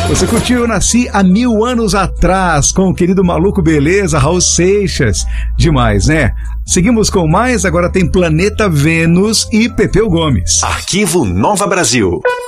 Você curtiu Eu Nasci há 1000 anos atrás com o querido Maluco Beleza, Raul Seixas. Demais, né? Seguimos com mais, agora tem Planeta Vênus e Pepeu Gomes. Arquivo Nova Brasil.